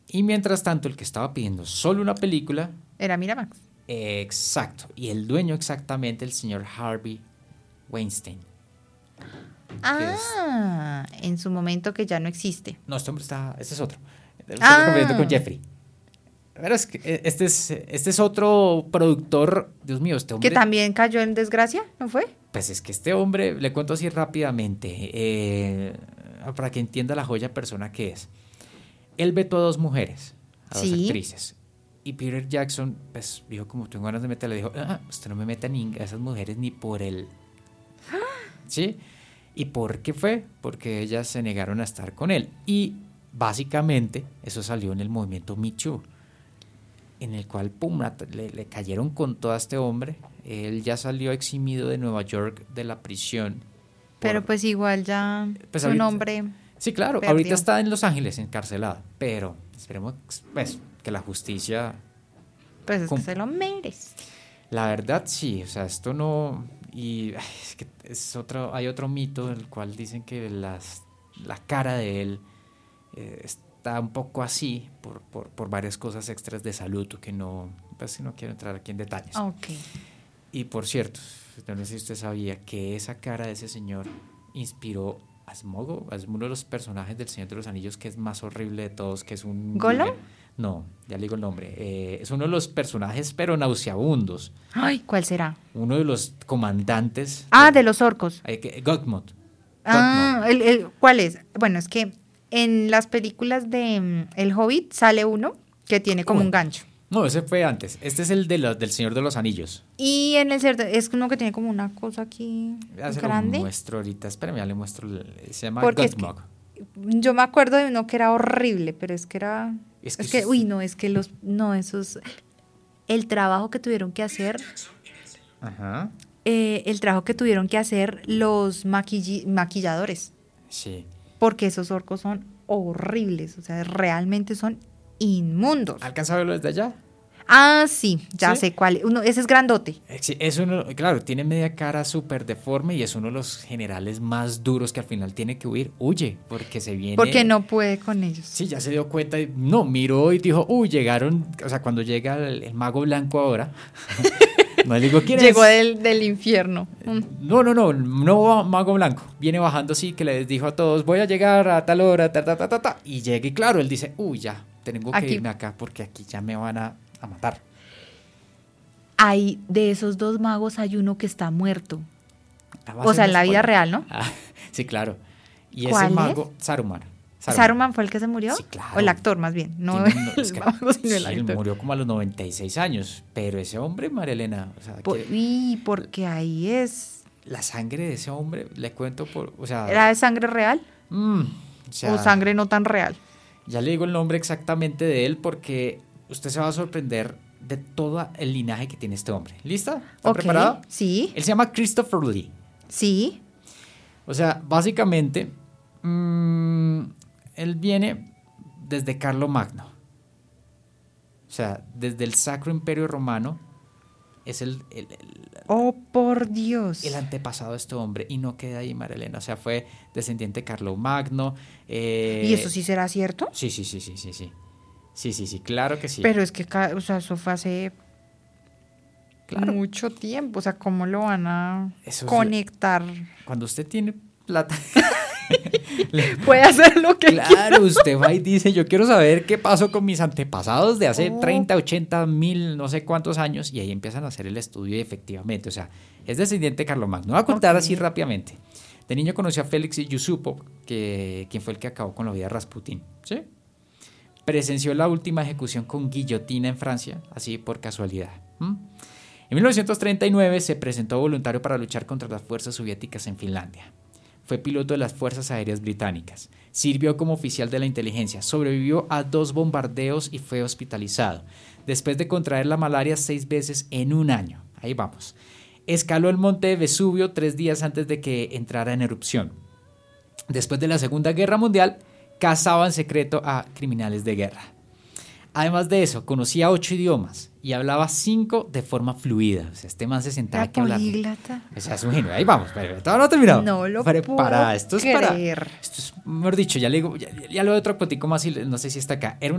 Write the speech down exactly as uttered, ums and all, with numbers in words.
Y mientras tanto, el que estaba pidiendo solo una película... Era Miramax. Eh, exacto. Y el dueño exactamente, el señor Harvey Weinstein. Ah, es, en su momento que ya no existe. No, este hombre está... Este es otro. Estoy ah. confundiendo con Jeffrey. Pero es que este es, este es otro productor, Dios mío, este hombre... ¿Que también cayó en desgracia? ¿No fue? Pues es que este hombre, le cuento así rápidamente, eh, para que entienda la joya persona que es. Él vetó a dos mujeres, a dos sí. actrices. Y Peter Jackson, pues, dijo, como tengo ganas de meterle, dijo, ah, usted no me meta ni a esas mujeres ni por el... ¿Sí? ¿Y por qué fue? Porque ellas se negaron a estar con él. Y básicamente eso salió en el movimiento Me Too, en el cual pum, le, le cayeron con todo a este hombre. Él ya salió eximido de Nueva York de la prisión. Pero por, pues igual ya pues su ahorita, nombre sí, claro, perdió. Ahorita está en Los Ángeles encarcelado, pero esperemos pues, que la justicia... Pues es que se lo merece. La verdad sí, o sea, esto no... Y ay, es que es otro, hay otro mito en el cual dicen que las, la cara de él eh, está un poco así por, por, por varias cosas extras de salud que no, pues no quiero entrar aquí en detalles. Okay. Y por cierto, no sé si usted sabía que esa cara de ese señor inspiró a Smogo, es uno de los personajes del Señor de los Anillos que es más horrible de todos, que es un... ¿Gollum? No, ya le digo el nombre. Eh, es uno de los personajes, pero nauseabundos. Ay, ¿cuál será? Uno de los comandantes. Ah, de, de los orcos. Eh, Gothmog. Ah, el, el, ¿cuál es? Bueno, es que en las películas de um, El Hobbit sale uno que tiene como oh. un gancho. No, ese fue antes. Este es el de lo, del Señor de los Anillos. Y en el cerdo es uno que tiene como una cosa aquí ya se grande. Lo muestro ahorita. Espérame, ya le muestro. Se llama Gothmog. Es que yo me acuerdo de uno que era horrible, pero es que era... Es que, es que uy, no, es que los... No, esos... El trabajo que tuvieron que hacer... Ajá. Eh, el trabajo que tuvieron que hacer los maquill- maquilladores. Sí. Porque esos orcos son horribles, o sea, realmente son inmundos. ¿Alcanza a verlo desde allá? Ah, sí, ya ¿Sí? sé cuál. Uno, ese es grandote. Sí, es uno, claro, tiene media cara súper deforme y es uno de los generales más duros que al final tiene que huir. Huye, porque se viene... Porque no puede con ellos. Sí, ya se dio cuenta y no, miró y dijo, uy, llegaron, o sea, cuando llega el, el mago blanco ahora... No le digo quién Llegó es. del, del infierno. No, no, no, no mago blanco. Viene bajando así que les dijo a todos, voy a llegar a tal hora, ta, ta, ta, ta, ta. Y llega y claro, él dice, uy, ya, tengo que aquí. irme acá porque aquí ya me van a, a matar. Hay, de esos dos magos hay uno que está muerto. O sea, en la vida real, ¿no? Ah, sí, claro. Y ¿Cuál ese mago, es? Saruman. Saruman. ¿Saruman fue el que se murió? Sí, claro. O el actor, más bien. No, Tiene, no es el que, mago, sino el sí, actor. murió como a los noventa y seis años. Pero ese hombre, María Elena... O sea, por, que, y porque ahí es... La sangre de ese hombre, le cuento por... O sea, ¿era de sangre real? Mm, o, sea, ¿O sangre no tan real? Ya le digo el nombre exactamente de él porque usted se va a sorprender de todo el linaje que tiene este hombre. ¿Lista? ¿Está okay, preparada? Sí. Él se llama Christopher Lee. Sí. O sea, básicamente... Mmm, él viene desde Carlomagno. O sea, desde el Sacro Imperio Romano. Es el, el, el, oh, por Dios. El antepasado de este hombre. Y no queda ahí, María Elena. O sea, fue descendiente de Carlomagno. Eh, ¿Y eso sí será cierto? Sí, sí, sí, sí, sí, sí. Sí, sí, sí, claro que sí. Pero es que, o sea, eso fue hace claro. mucho tiempo. O sea, ¿cómo lo van a eso conectar? Es, cuando usted tiene plata... puede hacer lo que claro, quiera. Usted va y dice, yo quiero saber qué pasó con mis antepasados de hace oh. treinta, ochenta, mil, no sé cuántos años, y ahí empiezan a hacer el estudio y efectivamente, o sea, es descendiente de Carlomagno. Voy a contar okay. así rápidamente. De niño conoció a Félix Yusupov, que, quien fue el que acabó con la vida de Rasputín, ¿sí? Presenció la última ejecución con guillotina en Francia, así por casualidad. ¿Mm? En mil novecientos treinta y nueve se presentó voluntario para luchar contra las fuerzas soviéticas en Finlandia. Fue piloto de las Fuerzas Aéreas Británicas. Sirvió como oficial de la inteligencia. Sobrevivió a dos bombardeos y fue hospitalizado. Después de contraer la malaria seis veces en un año. Ahí vamos. Escaló el monte Vesubio tres días antes de que entrara en erupción. Después de la Segunda Guerra Mundial, cazaba en secreto a criminales de guerra. Además de eso, conocía ocho idiomas y hablaba cinco de forma fluida. O sea, este man se sentaba aquí a hablar. Políglota. O sea, es un genio. Ahí vamos, pero todavía no ha terminado. No lo Preparada. puedo Esto es creer. para... Esto es, mejor dicho, ya le digo, ya, ya lo de otro cuatico más y no sé si está acá. Era